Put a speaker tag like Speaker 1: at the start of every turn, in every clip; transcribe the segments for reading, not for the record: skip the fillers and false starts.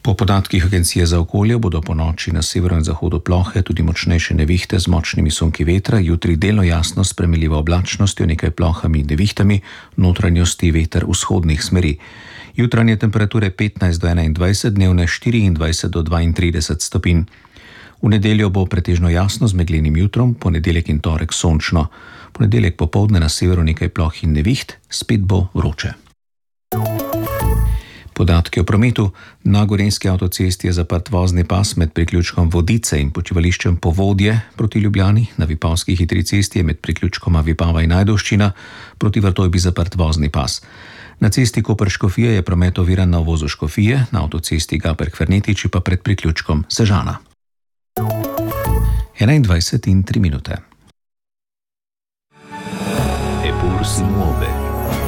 Speaker 1: Po podatkih Agencije za okolje bodo po noči na severu in zahodu plohe tudi močnejše nevihte z močnimi sunki vetra, jutri delno jasno s spremenljivo oblačnostjo, nekaj plohami in nevihtami, notranjosti veter vzhodnih smeri. Jutranje temperature 15 do 21, dnevne 24 do 32 stopinj. V nedeljo bo pretežno jasno z meglenim jutrom, ponedeljek in torek sončno. Ponedeljek popoldne na severu nekaj ploh in neviht, spet bo vroče. Podatki o prometu. Na Gorenjski avtocesti je zaprt vozni pas med priključkom Vodice in počivališčem Povodje proti Ljubljani. Na Vipavski hitri cesti je med priključkoma Vipava in Ajdovščina proti Vrtojbi zaprt vozni pas. Na cesti Koper-Škofije je promet oviran na uvozu Škofije, na avtocesti Gaberk-Fernetiči pa pred priključkom Sežana. 21:03.
Speaker 2: Eppur si muove.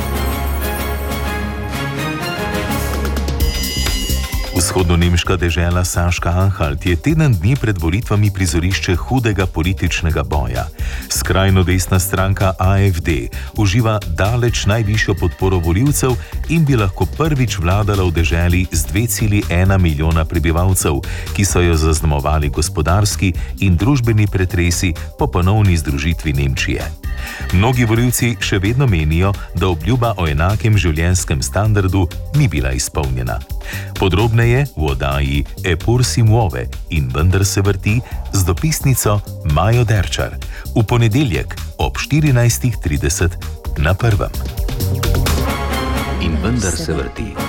Speaker 2: Vzhodno-nemška dežela Saška-Anhalt je teden dni pred volitvami prizorišče hudega političnega boja. Skrajno desna stranka AfD uživa daleč najvišjo podporo volivcev in bi lahko prvič vladala v deželi z 2,1 milijona prebivalcev, ki so jo zaznamovali gospodarski in družbeni pretresi po ponovni združitvi Nemčije. Mnogi volivci še vedno menijo, da obljuba o enakem življenjskem standardu ni bila izpolnjena. Podrobneje v oddaji Eppur si muove in vendar se vrti z dopisnico Majo Derčar v ponedeljek ob 14:30 na Prvem.
Speaker 3: In vendar se vrti.